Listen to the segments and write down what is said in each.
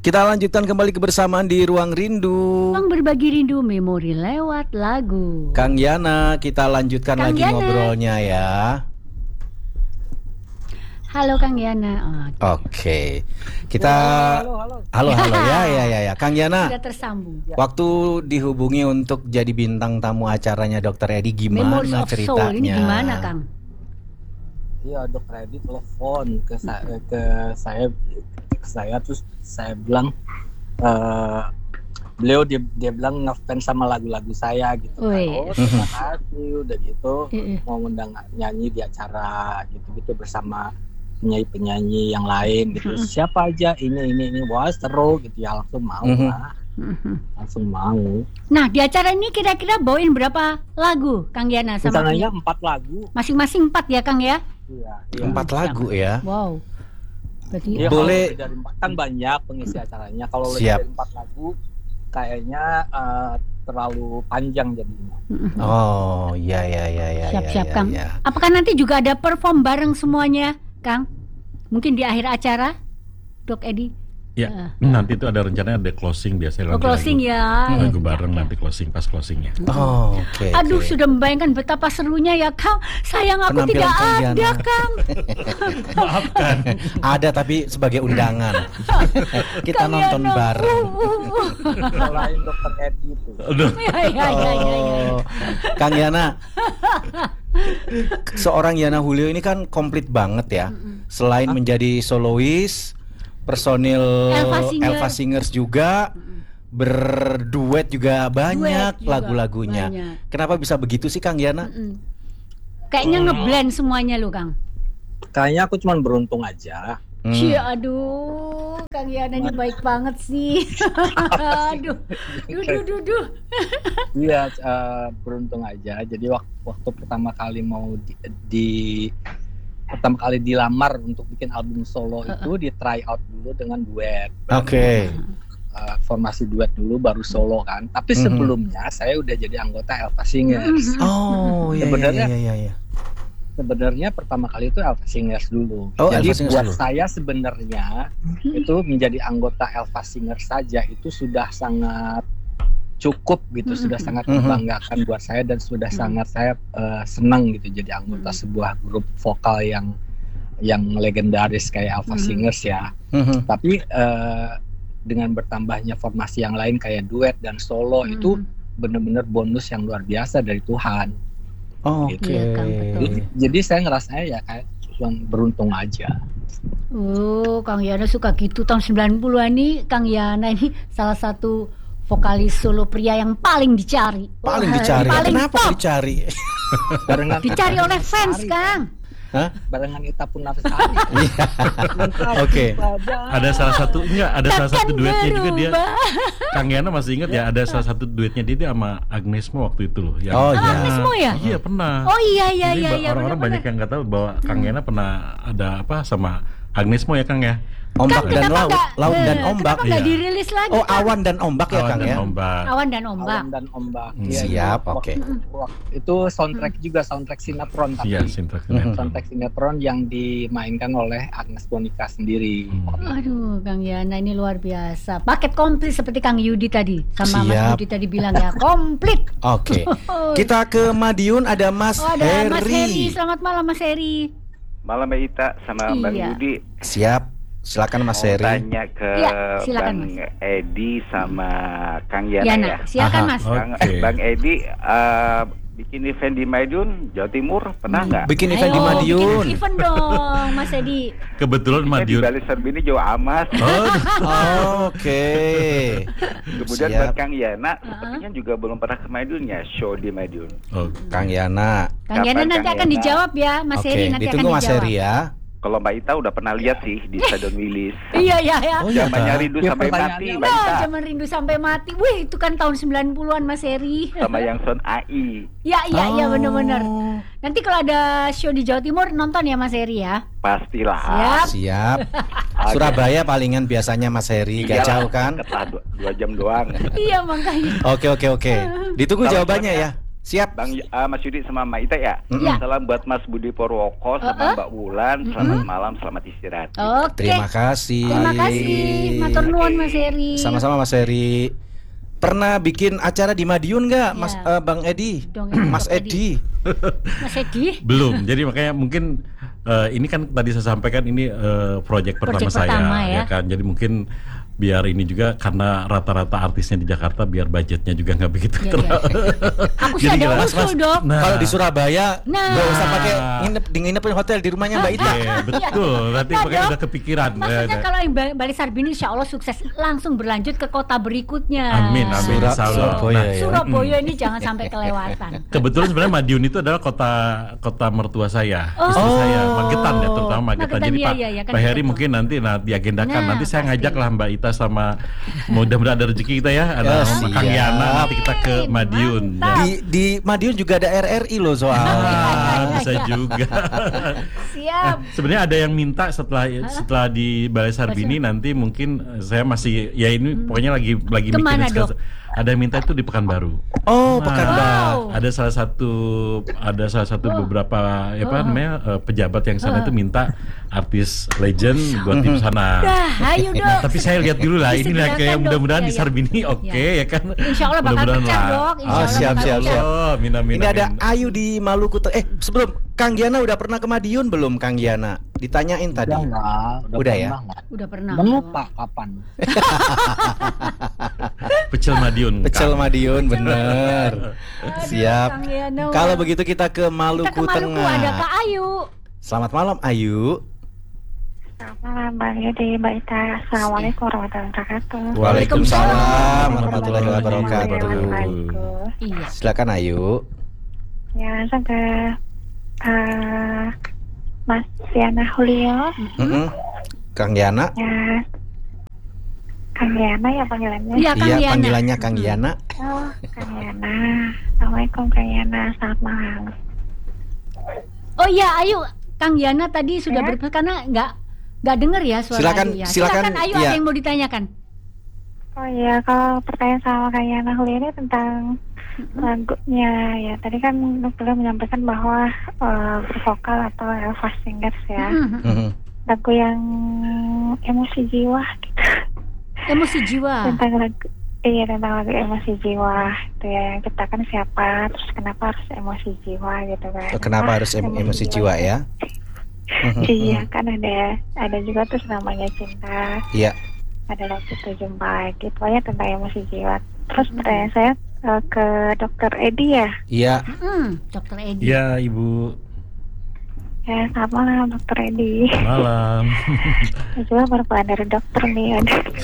Kita lanjutkan kembali kebersamaan di Ruang Rindu. Ruang berbagi rindu memori lewat lagu. Kang Yana, kita lanjutkan Kang lagi Yana. ngobrolnya ya. Halo Kang Yana. Oke. Kita halo ya. Kang Yana. Sudah tersambung. Waktu dihubungi untuk jadi bintang tamu acaranya Dr. Edi, Memories gimana of Soul ceritanya? ini gimana Kang? Iya, Dr. Edi telepon ke saya terus saya bilang beliau dia bilang ngefans sama lagu-lagu saya gitu. Wih. Terima kasih udah gitu mau undang nyanyi di acara gitu bersama penyanyi-penyanyi yang lain gitu. Siapa aja ini wah seru gitu ya, langsung mau lah. Langsung mau. Nah, di acara ini kira-kira bawain berapa lagu Kang Yana sama Rencananya 4 lagu. masing-masing 4 ya Kang ya? Iya. 4 lagu ya. Wow. Berarti Ya, Boleh. kalau dari 4 kan banyak pengisi acaranya. Kalau lebih Siap. dari 4 lagu kayaknya terlalu panjang jadinya. Oh, ya. siap-siap Kang. Apakah nanti juga ada perform bareng semuanya Kang? Mungkin di akhir acara Dok Edi? Ya, nanti itu ada rencananya ada closing biasanya. Oh, closing ya. Lagu bareng nanti pas closingnya. Oh, oke. Aduh, sudah membayangkan betapa serunya ya Kang. Sayang aku Penampilan tidak Kang ada Yana. Kang. Maafkan. Ada tapi sebagai undangan. Kita Kang nonton Yana. bareng. Selain Dr. Edi itu. Aduh. Ya. Oh, Kang Yana, seorang Yana Julio ini kan komplit banget ya. Selain menjadi solois, personil Elva Singers juga, berduet juga banyak juga lagu-lagunya. banyak. Kenapa bisa begitu sih Kang Yana? Kayaknya ngeblend semuanya lo Kang. Kayaknya aku cuma beruntung aja. Aduh, Kang Yana ini baik banget sih. Aduh, duh. Iya, beruntung aja. Jadi waktu pertama kali mau pertama kali dilamar untuk bikin album solo itu di try out dulu dengan duet. Oke. Formasi duet dulu baru solo kan. Tapi sebelumnya saya udah jadi anggota Elva Singers. Oh, iya. Sebenarnya pertama kali itu Elva Singers dulu. Oh, Jadi Elva Singers buat dulu. saya sebenarnya itu menjadi anggota Elva Singers saja itu sudah sangat cukup gitu, sudah sangat membanggakan buat saya dan sudah sangat saya senang gitu jadi anggota sebuah grup vokal yang legendaris kayak Elva Singers ya. Tapi dengan bertambahnya formasi yang lain kayak duet dan solo itu benar-benar bonus yang luar biasa dari Tuhan. Oke. Iya, Kang, betul. Jadi saya ngerasanya ya kayak cuma beruntung aja. Oh, Kang Yana suka gitu. Tahun 90-an nih Kang Yana ini salah satu vokalis solo pria yang paling dicari. Paling dicari. Paling Kenapa top. dicari? Barengan Dicari oleh fans, Kang. Hah? Barengan Ita Punafsari. Oke. Ada salah satu duetnya juga dia. berubah. Kang Yana masih ingat ya, ada salah satu duetnya dia sama Agnes Mo waktu itu loh. Yang Oh, Sama iya. Agnes Mo ya? Iya pernah. Oh iya. Jadi orang-orang benar-benar. banyak yang nggak tahu bahwa Kang Yana pernah ada apa sama Agnes Mo ya Kang ya. Ombak dan Kenapa laut, nggak- laut dan ombak. Kenapa nggak Iya. dirilis lagi? Oh, Kang? awan dan ombak ya Awan Kang dan ya. Ombak. Awan dan ombak. Awan dan Ombak. Siap, oke. Itu soundtrack juga, soundtrack sinetron tapi. Iya, sinetron. Soundtrack sinetron yang dimainkan oleh Agnes Monica sendiri. Aduh, Kang Yana ini luar biasa. Paket komplit seperti Kang Yudi tadi. Sama Mas Siap. Yudi tadi bilang ya, komplit. Oke. Kita ke Madiun, ada Mas Oh, ada Mas Heri. Heri. Selamat malam Mas Heri. Malam Mbak Ita sama Bang Iya. Yudi. Siap. Silakan Mas Mau Heri. tanya ke Iya, silakan, Bang Edi sama Kang Yana, Yana, ya. silakan Aha. Mas. Oke. Bang Edi bikin event di Madiun, Jawa Timur pernah nggak? Bikin event di Ayo, Madiun. bikin event dong Mas Edi. Kebetulan Di Madiun. Bali Serbini Jawa Amat. Oke. Kemudian Siap. buat Kang Yana, sepertinya juga belum pernah ke Madiun ya, show di Madiun. Oh, Kang Yana. Kang Yana Kapan, nanti Kang akan Yana? dijawab ya Mas Oke, Heri nanti ditunggu akan Mas dijawab. Heri ya. Kalau Mbak Ita udah pernah lihat sih di Stadion Wilis. Iya. Oh, iya, Zamannya Kak. rindu Ya, sampai mati pertanyaannya Mbak Ita. Zaman rindu sampai mati. Wih, itu kan tahun 90-an Mas Heri. Sama yang Son AI. Ya, Oh. benar-benar. Nanti kalau ada show di Jawa Timur nonton ya Mas Heri ya. Pastilah. Siap. Siap. Surabaya palingan biasanya Mas Heri, gak Iyalah, jauh kan? Ketah 2 jam doang. Iya makanya. Oke. Ditunggu Kalau jawabannya ya. Siap. Mas Yudi sama Mbak Ita ya. Iya. Salam buat Mas Budi Purwoko sama Mbak Wulan. Selamat malam, selamat istirahat. Oke. Terima kasih. Terima kasih. Matur nuwun Mas Heri. Sama-sama Mas Heri. Pernah bikin acara di Madiun nggak, Mas Bang Edi? Dong, Mas Edi. Mas Edi. Belum. Jadi makanya mungkin ini kan tadi saya sampaikan ini proyek pertama saya, ya kan. Jadi mungkin biar ini juga karena rata-rata artisnya di Jakarta biar budgetnya juga nggak begitu Aku sih ada usul dok. Kalau di Surabaya nggak usah pakai nginepin hotel di rumahnya Mbak Ita. Betul, nanti makanya udah kepikiran. Maksudnya kalau yang Bali Sarbini insya Allah sukses langsung berlanjut ke kota berikutnya. Amin. Surabaya ini jangan sampai kelewatan. Kebetulan sebenarnya Madiun itu adalah kota mertua saya, istri saya, Magetan ya, terutama Magetan. Jadi Pak Heri mungkin nanti diagendakan. Nanti saya ngajak lah Mbak Ita sama mudah-mudahan ada rezeki kita ya, ada Kang Yana, nanti kita ke Madiun. Di Madiun juga ada RRI loh soalnya. Bisa juga. Siap. Sebenarnya ada yang minta setelah di Balai Sarbini nanti mungkin saya masih ya ini pokoknya lagi Kemana, mikirin. Dok? Ada yang minta itu di Pekanbaru. Oh, Pekanbaru. Ada salah satu beberapa pejabat yang sana itu minta artis legend buat di sana. Ayo dong. Tapi saya lihat dulu lah, ini lah kayak mudah-mudahan di Sarbini ya kan. Insya Allah bakal pecah dok. Siap. Ini ada Ayu di Maluku. Sebelum Kang Yana udah pernah ke Madiun belum Kang Yana? Ditanyain tadi. Udah ya? Udah pernah. Lupa kapan. Pecel Madiun bener. Siap. Kalau begitu kita ke Maluku Tengah. Ada Kak Ayu. Selamat malam Ayu. Selamat malam Bang Yudi, Mbak Ita. Assalamualaikum warahmatullahi wabarakatuh. Waalaikumsalam warahmatullahi wabarakatuh. Iya. Silakan Ayu. Ya langsung ke Mas Yana Julio. Kang Yana. Ya. Kang Yana ya panggilannya? Iya, panggilannya Kang Yana. Oh, Kang Yana. Assalamualaikum Kang Yana, selamat malam. Oh iya, Ayu, Kang Yana tadi sudah karena nggak dengar ya suara Ayu ya. Silakan Ayu, ada yang mau ditanyakan. Oh iya, kalau pertanyaan sama Kang Yana Julio ini tentang lagunya ya. Tadi kan beliau menyampaikan bahwa bervokal atau Elva Singers ya. Lagu yang emosi jiwa gitu. Emosi jiwa. Tentang lagu emosi jiwa itu ya, yang ciptakan siapa, terus kenapa harus emosi jiwa gitu kan. Kenapa harus emosi jiwa ya? Iya kan ada juga terus namanya cinta. Iya. Ada lagu jumpa gitu ya tentang emosi jiwa. Terus pertanyaan saya ke Dokter Edi ya. Iya. Dokter Edi. Iya Ibu. Ya, selamat malam Dokter Edi. Malam. Juga merupakan dari dokter nih.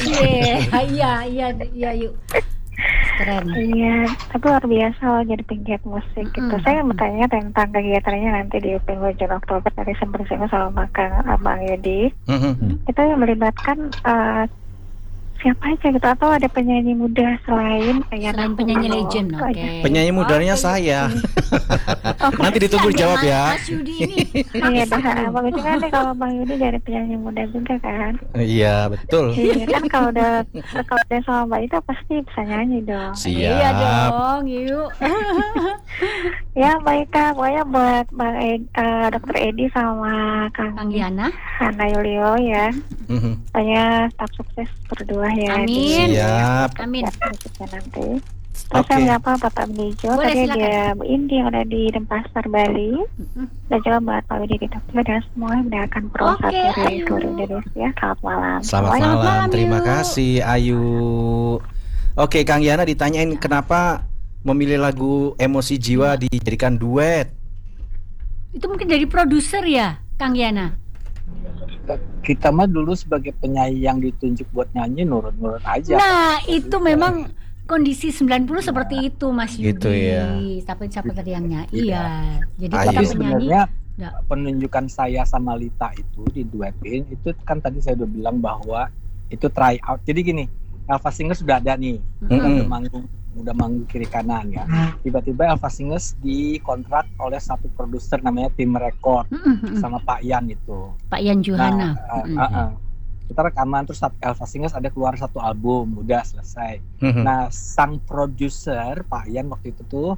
Iya yuk. Keren. Iya, tapi luar biasa loh jadi penggiat musik gitu. Saya mau tanya tentang kegiatannya nanti di penghujung Oktober. Tadi sempat disinggung sama Abang Yudi. Itu yang melibatkan siapa aja gitu, atau ada penyanyi muda selain penyanyi legend. Oke. Penyanyi mudanya saya. Nanti ditunggu jawab ya. Mas Yudi ini. Iya, Bang Yudi kan kalau Bang Yudi dari penyanyi muda juga kan. Iya betul. Iya kan kalau udah sama Mbak Ita pasti bisa nyanyi dong. Siap. Iya dong, yuk. Ya Mbak Ita, pokoknya buat Dokter Edi sama Kang Yana Yulio ya. Pokoknya tetap sukses berdua ya. Amin. Siap. Amin. Nanti. Terus saya menyapa Bapak Benijo, tadi ada Bu Indi yang ada di Denpasar, Bali. Dan juga Mbak Pak Widi di Tokyo, dan semua yang mendengarkan Pro Satu dari seluruh Indonesia. Selamat malam. Selamat malam. Terima kasih Ayu. Oke, Kang Yana ditanyain kenapa memilih lagu Emosi Jiwa dijadikan duet. Itu mungkin dari produser ya, Kang Yana? Kita mah dulu sebagai penyanyi yang ditunjuk buat nyanyi nurut-nurut aja. Nah, itu memang kondisi 90 seperti itu Mas Yudi. Gitu ya. Tapi siapa tadi yang nyanyi? Iya. Jadi Tapi kita sebenarnya penunjukan saya sama Lita itu di duetin itu kan tadi saya udah bilang bahwa itu try out. Jadi gini, Elva Singers sudah ada nih, udah manggung kiri kanan ya. Tiba-tiba Elva Singers dikontrak oleh satu produser namanya Tim Record sama Pak Yan itu. Pak Yan Johana. Kita rekaman terus Elva Singers ada keluar satu album, udah selesai. Nah, sang produser Pak Yan waktu itu tuh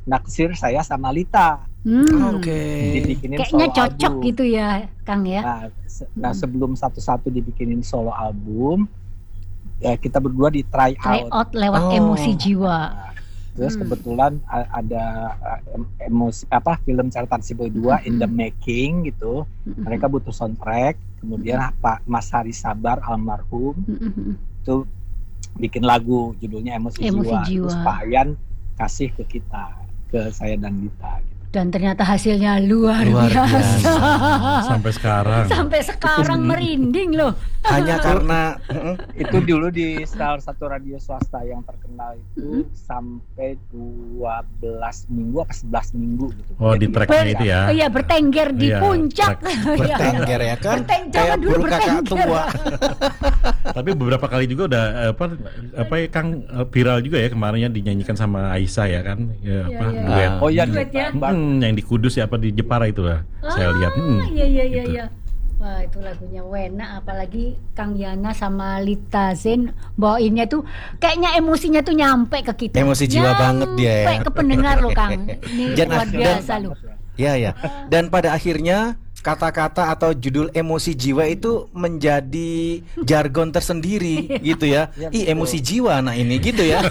naksir saya sama Lita. Dibikinin kayaknya solo cocok album. gitu ya, Kang ya. Nah, sebelum satu-satu dibikinin solo album, ya kita berdua di try out lewat Emosi Jiwa. Terus kebetulan ada film Catatan Si Boy 2 in the making gitu. Mereka butuh soundtrack. Kemudian Pak Mas Hari Sabar almarhum itu bikin lagu judulnya Emosi Jiwa. Terus Pak Ayan kasih ke kita, ke saya dan Lita gitu. Dan ternyata hasilnya luar biasa. Sampai sekarang merinding loh. Hanya karena itu dulu di salah satu radio swasta yang terkenal itu sampai 12 minggu apa 11 minggu gitu. Oh, di tracknya itu ya. Iya, bertengger di puncak. Bertengger ya kan. Kayak burung kakak tua. Tapi beberapa kali juga udah apa ya Kang, viral juga ya kemarinnya dinyanyikan sama Aisyah ya kan. Duet. Oh iya, duet ya. Yang di Kudus ya apa di Jepara itu lah. Saya lihat. Iya. Wah, itu lagunya Wena, apalagi Kang Yana sama Lita Zen bawainnya tuh kayaknya emosinya tuh nyampe ke kita. Emosi jiwa banget dia ya. Nyampe ke pendengar loh, Kang. Ini luar biasa loh. Iya. Dan pada akhirnya kata-kata atau judul Emosi Jiwa itu menjadi jargon tersendiri gitu ya. Ih, emosi jiwa anak ini gitu ya.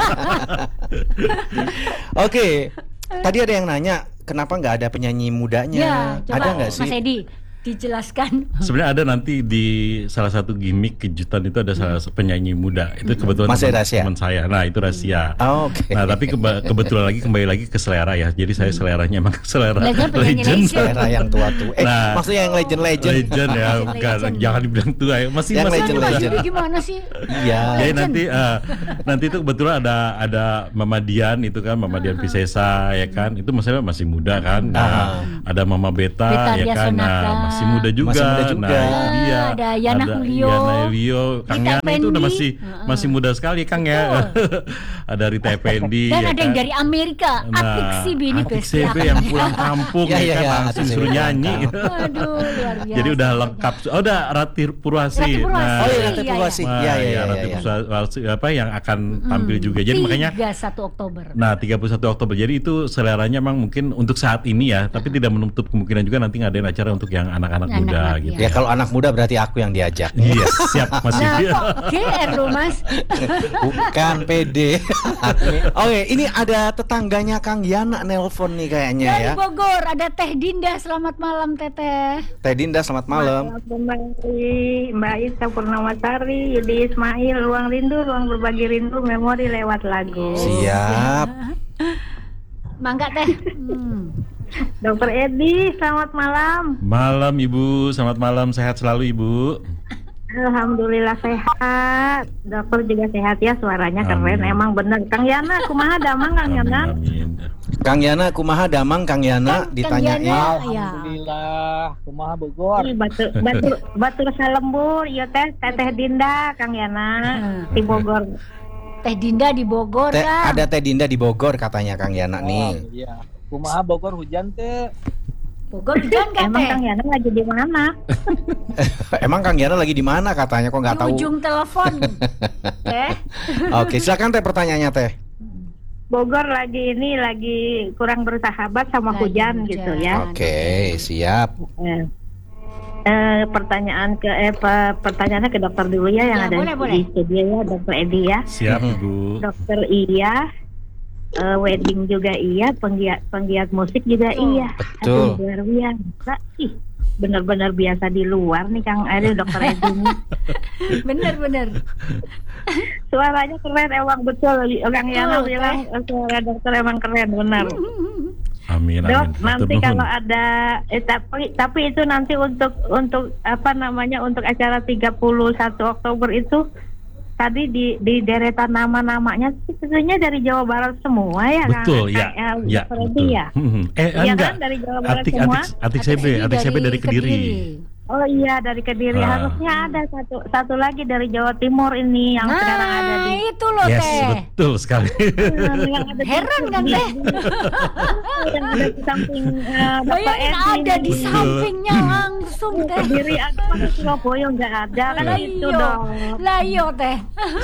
Oke. Tadi ada yang nanya kenapa nggak ada penyanyi mudanya? Ya, coba, ada nggak sih? Mas Edi, dijelaskan. Sebenarnya ada nanti di salah satu gimmick kejutan itu ada salah satu penyanyi muda. Itu kebetulan teman saya. Nah, itu rahasia. Oke. Nah, tapi kebetulan kembali lagi ke selera ya. Jadi saya seleranya emang selera legend. Selera yang tua-tua. Maksudnya yang legend. Legend ya, jangan dibilang tua ya. Masih legend. Jadi gimana sih? Iya. Jadi nanti itu kebetulan ada Mama Dian itu kan, Mama Dian Piscesa ya kan. Itu maksudnya masih muda kan. Nah, ada Mama Beta ya kan. Nah, masih muda juga. Nah, itu dia. Ada Yana Julio. Kang Yana itu udah masih muda sekali Kang ya. Ada Rita Effendi. Dan ada yang dari Amerika, Atik Sibi ini Atik yang pulang kampung ya kan, langsung suruh nyanyi. Aduh, luar biasa. Jadi udah lengkap. Udah Rati Purwasi. Rati Purwasi. Iya, Rati Purwasi apa yang akan tampil juga. Jadi makanya 31 Oktober. Nah, 31 Oktober. Jadi itu seleranya memang mungkin untuk saat ini ya, tapi tidak menutup kemungkinan juga nanti ngadain acara untuk yang anak-anak muda gitu. Ya kalau anak muda berarti aku yang diajak. Iya, siap masih. GR loh Mas. Bukan PD. Oke, ini ada tetangganya Kang Yana nelpon nih kayaknya ya. Dari Bogor ada Teh Dinda, selamat malam Teteh. Teh Dinda, selamat malam. Mbak Isa Purnamasari, Yudi Ismail, ruang rindu, ruang berbagi rindu, memori lewat lagu. Siap. Mangga Teh. Dokter Edi, selamat malam. Malam Ibu, selamat malam, sehat selalu Ibu. Alhamdulillah sehat. Dokter juga sehat ya, suaranya keren. Emang bener. Kang Yana, kumaha damang Kang Yana? Kang Yana, kumaha damang Kang Yana? Ditanyain. Alhamdulillah, kumaha Bogor. Batur salembur, iya Teh Dinda, Kang Yana di Bogor. Teh Dinda di Bogor kan? Ada Teh Dinda di Bogor katanya Kang Yana nih. Iya. Kumaha Bogor hujan teh? Bogor hujan kan Emang Kang Yana lagi di mana? Emang Kang Yana lagi di mana katanya, kok nggak tahu? Di ujung telepon. Teh. Oke, silakan Teh pertanyaannya Teh. Bogor lagi kurang bersahabat sama hujan gitu ya. Oke, siap. Pertanyaannya ke dokter dulu ya, yang ada di studio ya, Dokter Edi ya. Siap Ibu. Dokter iya. Wedding juga iya, penggiat musik juga iya. Betul. Aduh, luar biasa. Ih, benar-benar biasa di luar nih Kang Dokter Edi. Bener. Suaranya keren emang, betul. Orang Yana bilang suara dokter emang keren, benar. Amin. Dok, nanti kalau ada tapi itu nanti untuk apa namanya, untuk acara 31 Oktober itu tadi di deretan nama-namanya sebenarnya dari Jawa Barat semua ya. Betul, kan? ya betul. Ya? Enggak. Kan dari Jawa Barat semua. Atik CB dari Kediri. Oh iya, dari Kediri. Harusnya ada satu lagi dari Jawa Timur ini yang sekarang ada di. Itu loh Yes, Teh. betul sekali. Yang ada Heran kan Teh? yang ada di samping Bapak Bayangin Edi. ada di sampingnya langsung Teh. Kediri ada, masa Surabaya nggak ada kan itu dong. Lah iya Teh.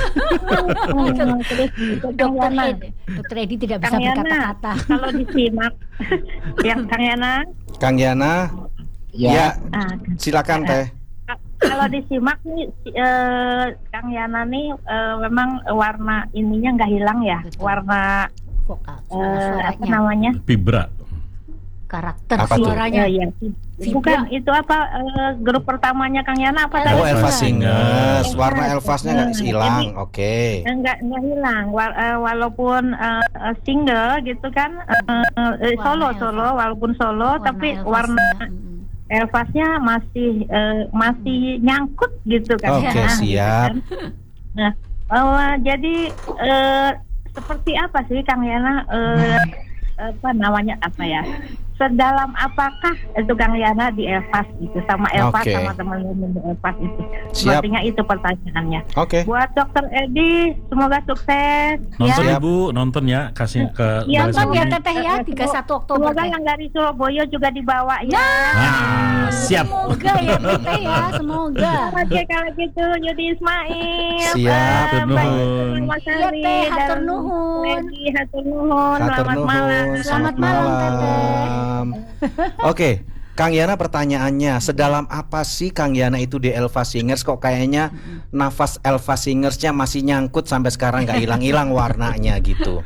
Terus Dokter Edi tidak bisa Kang Yana, berkata-kata. kalau disimak yang Kang Yana. Kang Yana. Ya, silakan Teh. Kalau disimak nih Kang Yana nih memang warna ininya nggak hilang ya. Betul. Warna Vokal, apa suaranya, namanya? Vibra. karakter Apa tuh? suaranya. Iya. Bukan itu apa grup pertamanya Kang Yana apa tadi? Oh, Elva Singers. Elva. Warna Elvasnya nggak hilang. Ini- Oke. Enggak hilang walaupun single gitu kan solo Elva. walaupun solo tapi warna Elvasnya masih nyangkut gitu kan. Oke, siap. Nah, jadi seperti apa sih Kang Yana apa namanya apa ya? Sedalam apakah itu Kang Yana di Elvas gitu sama Elvas Oke. sama teman-teman di Elvas itu? Siap. Sepertinya itu pertanyaannya. Oke. Buat Dokter Edi, semoga sukses. Nonton Siap. Ibu, nonton ya, kasih ke Iya, Nonton ya Mbak Teteh ya 31 Oktober. Semoga Teh. yang dari Surabaya juga dibawa ya. Nah, siap. Semoga ya Teteh ya, semoga. Oke kalau gitu Yudi Ismail. Siap, hatur nuhun. Mas Iya, Ali Teh, dan hatur nuhun. Lady, hatur nuhun. Hatur Selamat malam. nuhun. Selamat malam, Teteh. Oke, Kang Yana pertanyaannya, sedalam apa sih Kang Yana itu di Elva Singers? Kok kayaknya nafas Elva Singersnya masih nyangkut sampai sekarang nggak hilang-hilang warnanya gitu.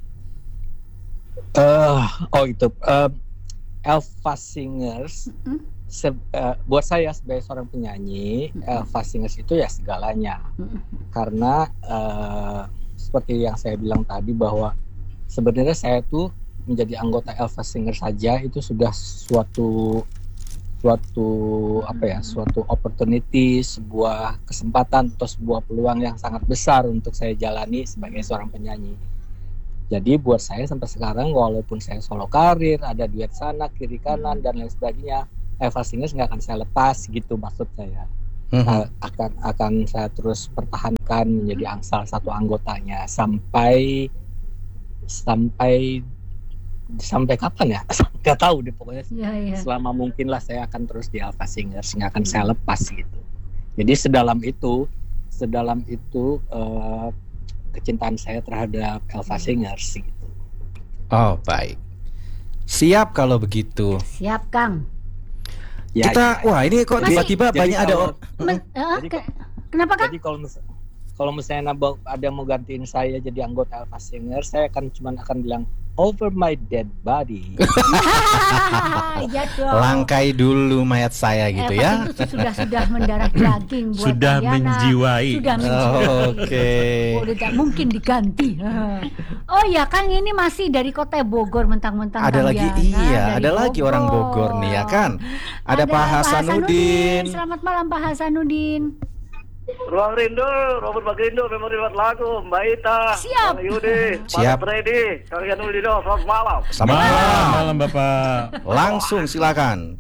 Itu Elva Singers. Buat saya sebagai seorang penyanyi, Elva Singers itu ya segalanya. Karena seperti yang saya bilang tadi bahwa sebenarnya saya tuh menjadi anggota Elva Singers saja itu sudah suatu opportunity, sebuah kesempatan atau sebuah peluang yang sangat besar untuk saya jalani sebagai seorang penyanyi. Jadi buat saya sampai sekarang walaupun saya solo karir, ada duet sana kiri kanan dan lain sebagainya, Elva Singers nggak akan saya lepas gitu maksud saya. Akan saya terus pertahankan menjadi salah satu anggotanya sampai kapan ya? Gak tahu deh pokoknya. Iya. Selama mungkin lah saya akan terus di Elva Singers, nggak akan saya lepas gitu. Jadi sedalam itu kecintaan saya terhadap Elva Singers gitu. Oh, baik. Siap kalau begitu. Siap Kang. Ya, Wah ini kok tiba-tiba jadi banyak ada Kenapa Kang? Jadi kalau misalnya ada yang mau gantiin saya jadi anggota Elva Singers, saya cuma akan bilang over my dead body. Iya dong. Langkai dulu mayat saya gitu ya. Itu sudah mendarah daging buat Sudah Kang Yana. menjiwai. Sudah menjiwai. Oke. Oh, tidak mungkin diganti. Oh ya Kang, ini masih dari kota Bogor mentang-mentang Ada Kang lagi, Yana, ada dari lagi orang Bogor nih ya kan. Ada Pak Hasanuddin. Selamat malam Pak Hasanuddin. Ruang Rindu, Robert Bagrindo, Memori Buat Lagu, Mbak Ita, Siap. Kang Yudi, Siap. Pak Freddy, Kang Yanulino, selamat malam. Selamat malam. Malam Bapak. Langsung silakan.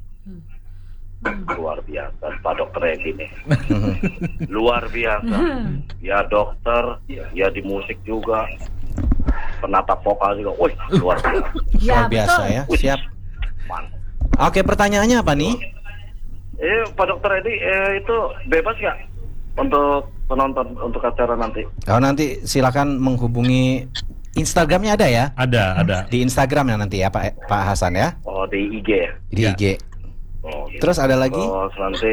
Luar biasa, Pak Dokter Edi nih. Luar biasa. Ya dokter, ya di musik juga. Penata vokal juga. Wih, luar biasa. Luar biasa ya. Siap. Mantap. Oke, pertanyaannya apa nih? Pak Dokter Edi, itu bebas nggak untuk penonton untuk acara nanti? Oh, nanti silakan menghubungi Instagramnya ada ya? Ada. Di Instagram ya nanti ya Pak Hasan ya? Oh, di IG ya? Di Ya. IG. Oh, gitu. Terus ada lagi? Terus nanti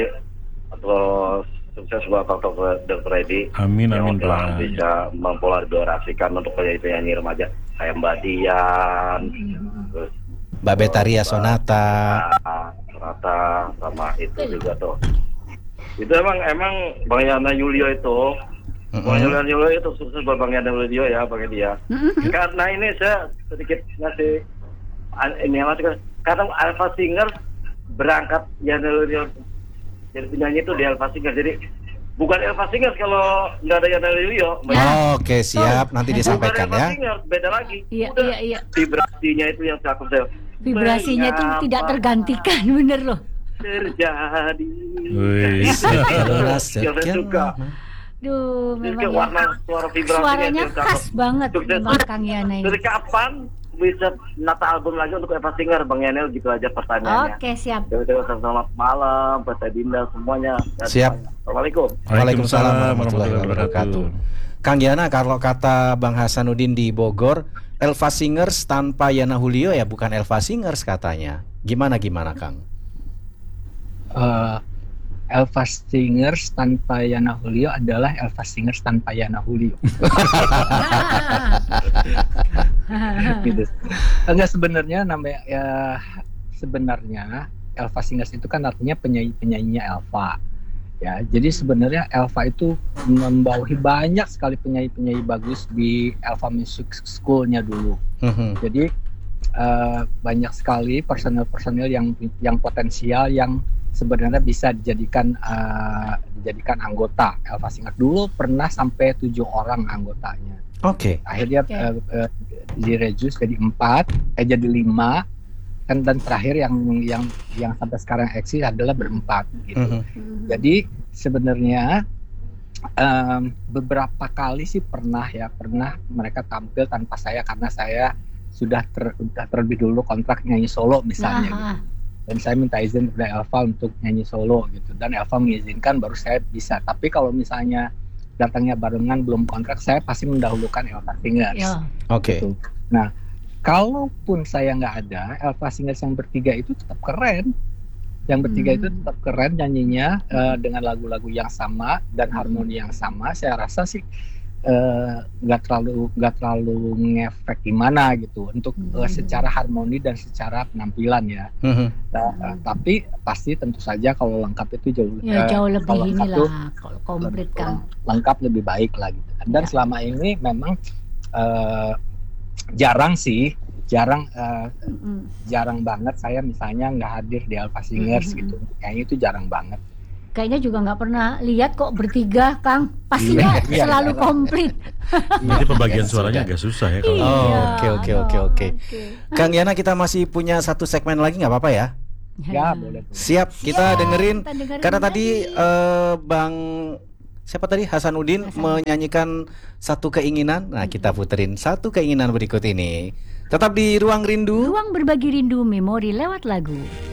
sukses buat Dokter Edi. Amin, Yang telah Pak. bisa mempolarisasikan untuk penyanyi remaja kayak Mbak Dian, terus Mbak Betaria Sonata. Rata sama itu juga tuh. Itu emang Bang Yana Yulio itu, Bang Yana Yulio itu sukses buat Bang Yana Yulio ya, Bang Dia. Karena ini saya sedikit ngasih ini masih karena Elva Singers berangkat Yana Yulio jadi penyanyi itu di Elva Singers, jadi bukan Elva Singers kalau nggak ada Yana Yulio. Oke, siap. Nanti disampaikan Bukan ya. Elva Singers, beda lagi. Iya, Udah, iya. vibrasinya itu yang cakep saya. Vibrasinya itu tidak tergantikan, bener loh. terjadi. Wih. Setelah Yang saya suka. Duh, Terus memang warna ya, suara vibrasinya suaranya itu cakep. khas banget Sukses. memang Kang Yana ini. Dari kapan bisa nata album lagi untuk Eva Singer, Bang Yanel, gitu aja pertanyaannya. Oke, siap. Selamat malam, buat Teh Dinda semuanya. Dan Siap. semuanya. Assalamualaikum. Waalaikumsalam warahmatullahi wabarakatuh. Kang Yana, kalau kata Bang Hasanuddin di Bogor, Elva Singers tanpa Yana Julio ya bukan Elva Singers katanya. Gimana Kang? Elva Singers tanpa Yana Julio adalah Elva Singers tanpa Yana Julio. Gitu. Enggak, sebenarnya namanya ya, sebenarnya Elva Singers itu kan artinya penyanyinya Elva. Ya, jadi sebenarnya Elva itu membawahi banyak sekali penyanyi-penyanyi bagus di Elva Music School-nya dulu. Jadi banyak sekali personel-personel yang potensial yang sebenarnya bisa dijadikan anggota Elva Singers. Dulu pernah sampai 7 orang anggotanya. Oke. Akhirnya direduce jadi 4, jadi 5. Dan terakhir yang sampai sekarang eksis adalah berempat gitu. Jadi sebenarnya beberapa kali sih pernah mereka tampil tanpa saya karena saya sudah terlebih dulu kontrak nyanyi solo misalnya gitu. Dan saya minta izin kepada Elva untuk nyanyi solo gitu, dan Elva mengizinkan baru saya bisa. Tapi kalau misalnya datangnya barengan belum kontrak, saya pasti mendahulukan Elva Singers. Oke. Gitu. Nah, kalaupun saya nggak ada, Elva Singers yang bertiga itu tetap keren. Yang bertiga itu tetap keren nyanyinya dengan lagu-lagu yang sama dan harmoni yang sama. Saya rasa sih nggak terlalu ngefek gimana gitu untuk secara harmoni dan secara penampilan ya. Tapi pasti tentu saja kalau lengkap itu jauh lebih kalau inilah, kalau komplit kan. Lengkap lebih baik lah gitu. Dan selama ini memang jarang banget saya misalnya nggak hadir di Elva Singers gitu. Kayaknya itu jarang banget. Kayaknya juga nggak pernah lihat kok bertiga, Kang. Pastinya selalu komplit. Jadi pembagian suaranya agak susah ya kalau. Oke. Kang Yana, kita masih punya satu segmen lagi, nggak apa-apa ya? Ya, boleh. Siap, kita dengerin. Karena tadi aja. Bang siapa tadi Hasanuddin menyanyikan satu keinginan. Nah, kita puterin satu keinginan berikut ini. Tetap di Ruang Rindu. Ruang berbagi rindu memori lewat lagu.